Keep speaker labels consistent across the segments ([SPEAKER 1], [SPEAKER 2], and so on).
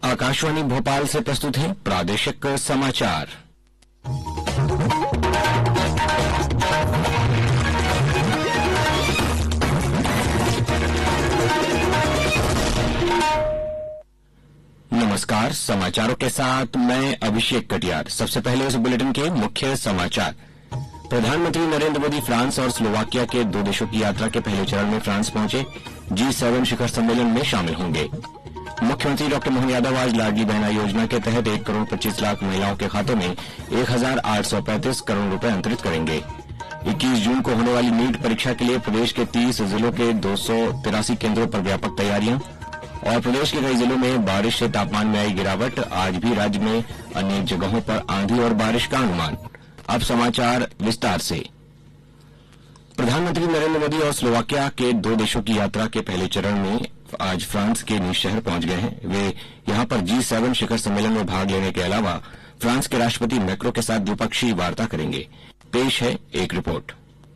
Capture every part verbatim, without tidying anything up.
[SPEAKER 1] आकाशवाणी भोपाल से प्रस्तुत है प्रादेशिक समाचार। नमस्कार, समाचारों के साथ मैं अभिषेक कटियार। सबसे पहले इस बुलेटिन के मुख्य समाचार। प्रधानमंत्री नरेंद्र मोदी फ्रांस और स्लोवाकिया के दो देशों की यात्रा के पहले चरण में फ्रांस पहुंचे। जी सेवन शिखर सम्मेलन में शामिल होंगे। मुख्यमंत्री डॉक्टर मोहन यादव आज लाडली बहना योजना के तहत एक करोड़ पच्चीस लाख महिलाओं के खातों में एक हजार आठ सौ पैंतीस करोड़ रुपए अंतरित करेंगे। इक्कीस जून को होने वाली नीट परीक्षा के लिए प्रदेश के तीस जिलों के दो सौ तिरासी केंद्रों पर व्यापक तैयारियां। और प्रदेश के कई जिलों में बारिश से तापमान में आई गिरावट। आज भी राज्य में अनेक जगहों पर आंधी और बारिश का अनुमान। अब समाचार विस्तार से। प्रधानमंत्री नरेंद्र मोदी और स्लोवाकिया के दो देशों की यात्रा के पहले चरण में आज फ्रांस के नीस शहर पहुंच गए हैं। वे यहां पर जी सेवन शिखर सम्मेलन में भाग लेने के अलावा फ्रांस के राष्ट्रपति मैक्रो के साथ द्विपक्षीय वार्ता करेंगे। पेश है एक रिपोर्ट।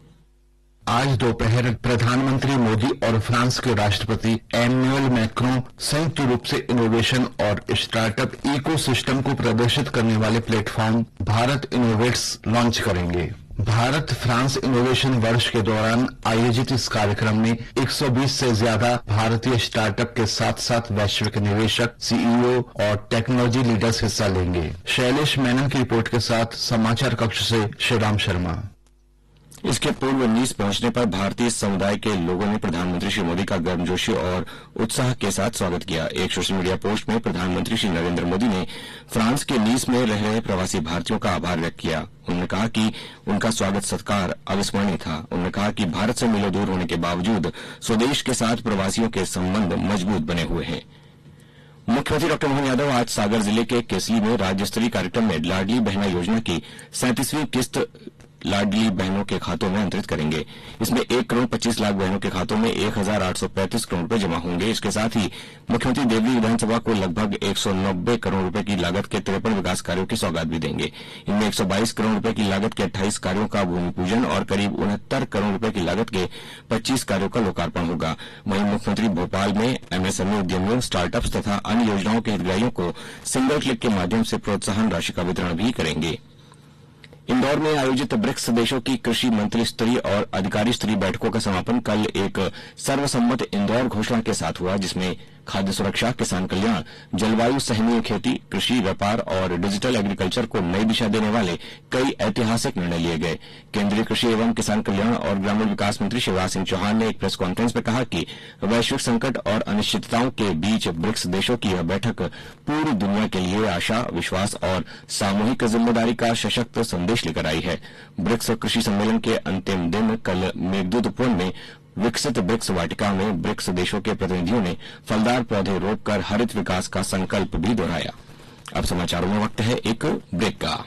[SPEAKER 2] आज दोपहर प्रधानमंत्री मोदी और फ्रांस के राष्ट्रपति एमेन्युएल मैक्रों संयुक्त रूप से इनोवेशन और स्टार्टअप इकोसिस्टम को प्रदर्शित करने वाले प्लेटफॉर्म भारत इनोवेट्स लॉन्च करेंगे। भारत फ्रांस इनोवेशन वर्ष के दौरान आयोजित इस कार्यक्रम में एक सौ बीस से ज्यादा भारतीय स्टार्टअप के साथ साथ वैश्विक निवेशक, सीईओ और टेक्नोलॉजी लीडर्स हिस्सा लेंगे। शैलेश मेनन की रिपोर्ट के साथ समाचार कक्ष से श्रीराम शर्मा।
[SPEAKER 1] इसके पूर्व नीस पहुंचने पर भारतीय समुदाय के लोगों ने प्रधानमंत्री श्री मोदी का गर्मजोशी और उत्साह के साथ स्वागत किया। एक सोशल मीडिया पोस्ट में प्रधानमंत्री श्री नरेंद्र मोदी ने फ्रांस के नीस में रह रहे प्रवासी भारतीयों का आभार व्यक्त किया। उन्होंने कहा कि उनका स्वागत सत्कार अविस्मरणीय था। उन्होंने कहा कि भारत से मीलों दूर होने के बावजूद स्वदेश के साथ प्रवासियों के संबंध मजबूत बने हुए हैं। मुख्यमंत्री डॉक्टर मोहन यादव आज सागर जिले के केसली में राज्य स्तरीय कार्यक्रम में लाडली बहना योजना की सैंतीसवीं किस्त लाडली बहनों के खातों में अंतरित करेंगे। इसमें एक करोड़ पच्चीस लाख बहनों के खातों में एक हजार आठ सौ पैंतीस करोड़ रुपए जमा होंगे। इसके साथ ही मुख्यमंत्री देवरी विधानसभा को लगभग एक सौ नब्बे करोड़ रुपए की लागत के तिरपन विकास कार्यों की सौगात भी देंगे। इनमें एक सौ बाईस करोड़ रुपए की लागत के अट्ठाईस कार्यों का भूमि पूजन और करीब उनहत्तर करोड़ रुपए की लागत के पच्चीस कार्यों का लोकार्पण होगा। वहीं मुख्यमंत्री भोपाल में एमएसएमई उद्यमियों, स्टार्टअप्स तथा अन्य योजनाओं के हितग्राहियों को सिंगल क्लिक के माध्यम से प्रोत्साहन राशि का वितरण भी करेंगे। इंदौर में आयोजित ब्रिक्स देशों की कृषि मंत्री स्तरीय और अधिकारी स्तरीय बैठकों का समापन कल एक सर्वसम्मत इंदौर घोषणा के साथ हुआ, जिसमें खाद्य सुरक्षा, किसान कल्याण, जलवायु सहनीय खेती, कृषि, व्यापार और डिजिटल एग्रीकल्चर को नई दिशा देने वाले कई ऐतिहासिक निर्णय लिए गए। केंद्रीय कृषि एवं किसान कल्याण और ग्रामीण विकास मंत्री शिवराज सिंह चौहान ने एक प्रेस कॉन्फ्रेंस में कहा कि वैश्विक संकट और अनिश्चितताओं के बीच ब्रिक्स देशों की यह बैठक पूरी दुनिया के लिए आशा, विश्वास और सामूहिक जिम्मेदारी का सशक्त संदेश लेकर आई है। ब्रिक्स कृषि सम्मेलन के अंतिम दिन कल मेघदूत उपवन में विकसित ब्रिक्स वाटिका में ब्रिक्स देशों के प्रतिनिधियों ने फलदार पौधे रोपकर हरित विकास का संकल्प भी दोहराया। अब समाचारों में वक्त है एक ब्रेक का।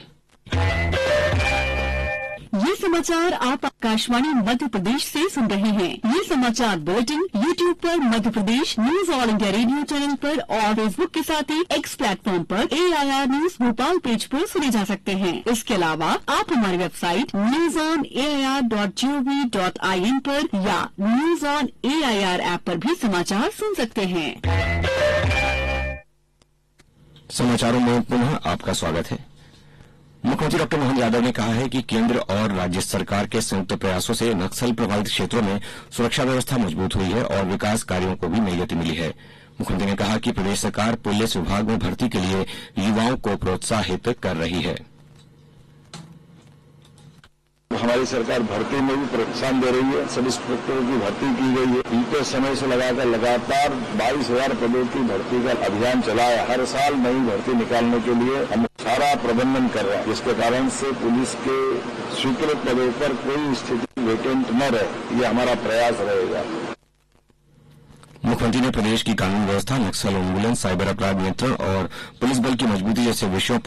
[SPEAKER 3] ये समाचार आप आकाशवाणी मध्य प्रदेश से सुन रहे हैं। ये समाचार बुलेटिन यूट्यूब पर Madhya Pradesh news all India radio channel पर और फेसबुक के साथ ही एक्स प्लेटफॉर्म पर ए I R news Bhopal page पर सुने जा सकते हैं। इसके अलावा आप हमारी website news on A I R dot G O V dot I N पर या news on A I R app पर भी समाचार सुन सकते हैं।
[SPEAKER 1] समाचारों में पुनः आपका स्वागत है। मुख्यमंत्री डॉक्टर मोहन यादव ने कहा है कि केंद्र और राज्य सरकार के संयुक्त प्रयासों से नक्सल प्रभावित क्षेत्रों में सुरक्षा व्यवस्था मजबूत हुई है और विकास कार्यों को भी नई गति मिली है। मुख्यमंत्री ने कहा कि प्रदेश सरकार पुलिस विभाग में भर्ती के लिए युवाओं को प्रोत्साहित कर रही है।
[SPEAKER 4] हमारी सरकार भर्ती में भी प्रोत्साहन दे रही है। सब इंस्पेक्टरों की भर्ती की गई है। बीते समय से लगाकर लगातार बाईस हजार पदों की भर्ती का अभियान चलाया। हर साल नई भर्ती निकालने के लिए हम सारा प्रबंधन कर रहे हैं, जिसके कारण से पुलिस के स्वीकृत पदों पर कोई स्थिति वेकेंट न रहे। ये हमारा प्रयास रहेगा।
[SPEAKER 1] मुख्यमंत्री ने प्रदेश की कानून व्यवस्था, नक्सल उन्मूलन, साइबर अपराध नियंत्रण और पुलिस बल की मजबूती जैसे विषयों